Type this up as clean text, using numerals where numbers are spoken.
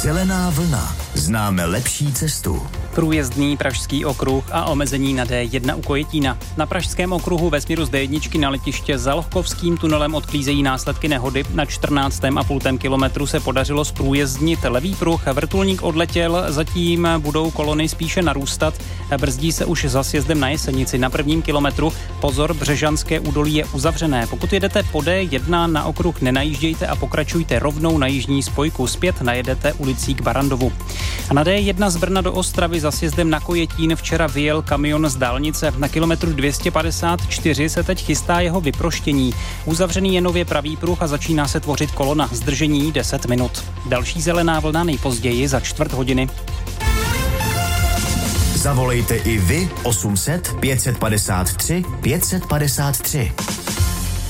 Zelená vlna. Známe lepší cestu. Průjezdný Pražský okruh a omezení na D1 u Kojetína. Na Pražském okruhu ve směru z D1 na letiště za Lohkovským tunelem odklízejí následky nehody. Na 14,5 kilometru se podařilo zprůjezdnit levý pruh. Vrtulník odletěl, zatím budou kolony spíše narůstat. Brzdí se už za sjezdem na Jesenici. Na 1. kilometru pozor, Břežanské údolí je uzavřené. Pokud jedete po D1 na okruh, nenajíždějte a pokračujte rovnou na jižní spojku. Zpět najedete ulicí k Barandovu. A na D1 z Brna do Ostravy za sjezdem na Kojetín včera vyjel kamion z dálnice. Na kilometru 254 se teď chystá jeho vyproštění. Uzavřený je nově pravý pruh a začíná se tvořit kolona. Zdržení 10 minut. Další zelená vlna nejpozději za 1/4 hodiny. Zavolejte i vy 800 553 553.